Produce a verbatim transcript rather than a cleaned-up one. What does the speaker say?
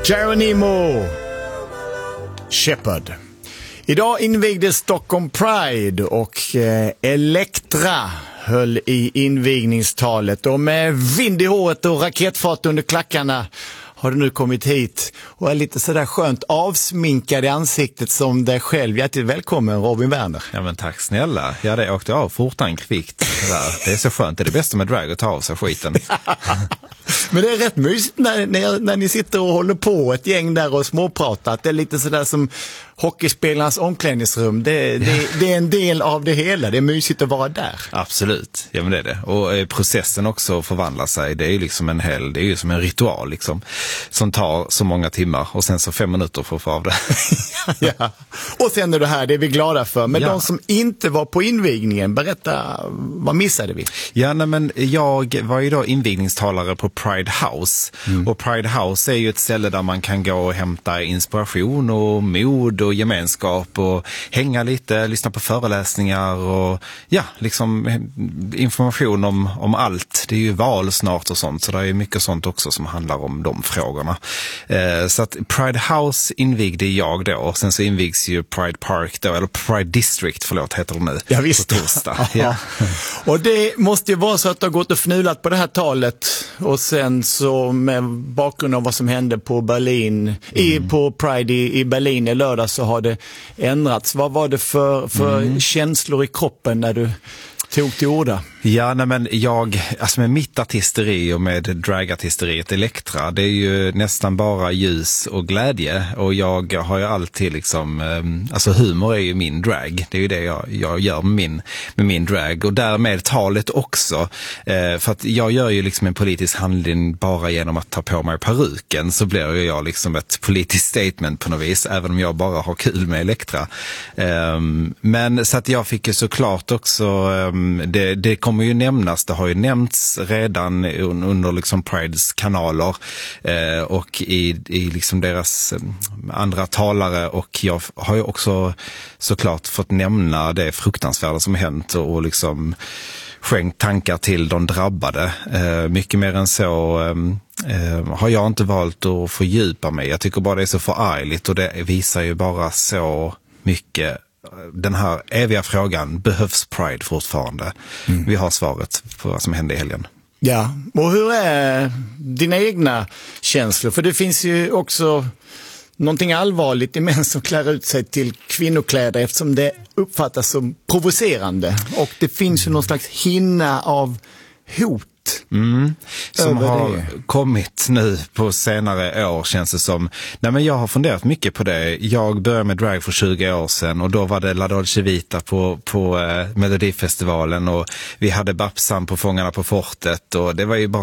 Geronimo Shepard. Idag invigdes Stockholm Pride och eh, Elektra höll i invigningstalet. Och med vind i håret och raketfart under klackarna har du nu kommit hit och är lite sådär skönt avsminkad i ansiktet som dig själv. Hjärtligt välkommen, Robin Werner. Ja, men tack snälla. Ja, det åkte av fortan kvickt. Det är så skönt. Det är det bästa med drag, att ta av sig skiten. Men det är rätt mysigt när, när, när ni sitter och håller på ett gäng där och småpratar. Det är lite sådär som hockeyspelarnas omklädningsrum. Det, det, det är en del av det hela. Det är mysigt att vara där. Absolut, ja men det är det. Och eh, processen också förvandlar sig. Det är ju liksom en hel, det är ju som en ritual liksom. Som tar så många timmar och sen så fem minuter för att få av det. Ja. Och sen är det här, det är vi glada för. Men ja. De som inte var på invigningen, berätta, vad missade vi? Ja, nej, men jag var ju då invigningstalare på Pride House. Mm. Och Pride House är ju ett ställe där man kan gå och hämta inspiration och mod och gemenskap och hänga lite, lyssna på föreläsningar och ja, liksom information om, om allt. Det är ju val snart och sånt, så det är mycket sånt också som handlar om de frågorna. Eh, så att Pride House invigde jag då, och sen så invigs ju Pride Park då, eller Pride District, förlåt, heter det nu. Ja, visst. På torsdag. Ja. Och det måste ju vara så att du har gått och fnulat på det här talet och sen så med bakgrund av vad som hände på Berlin, mm. i, på Pride i, i Berlin i lördag, så har det ändrats. Vad var det för, för mm. känslor i kroppen när du tog till orda? Ja, nej men jag, alltså med mitt artisteri och med dragartisteriet Elektra, det är ju nästan bara ljus och glädje, och jag har ju alltid liksom, alltså humor är ju min drag, det är ju det jag, jag gör med min, med min drag, och därmed talet också, för att jag gör ju liksom en politisk handling bara genom att ta på mig peruken, så blir ju jag liksom ett politiskt statement på något vis, även om jag bara har kul med Elektra. Men så att jag fick ju såklart också, det, det kom kommer ju nämnas, det har ju nämnts redan under liksom Prides kanaler eh, och i, i liksom deras andra talare, och jag har ju också såklart fått nämna det fruktansvärda som hänt och, och liksom skänkt tankar till de drabbade. Eh, mycket mer än så eh, har jag inte valt att fördjupa mig. Jag tycker bara det är så förargligt, och det visar ju bara så mycket. Den här eviga frågan, behövs Pride fortfarande? Mm. Vi har svaret på vad som hände i helgen. Ja, och hur är dina egna känslor? För det finns ju också någonting allvarligt i män som klär ut sig till kvinnokläder, eftersom det uppfattas som provocerande. Och det finns ju någon slags hinna av hot. Mm, som har det. kommit nu på senare år, känns det som. Nej, men jag har funderat mycket på det. Jag började med drag för tjugo år sedan, och då var det La Dolce Vita på, på eh, Melodifestivalen, och vi hade Babsan på Fångarna på fortet, och det var ju bara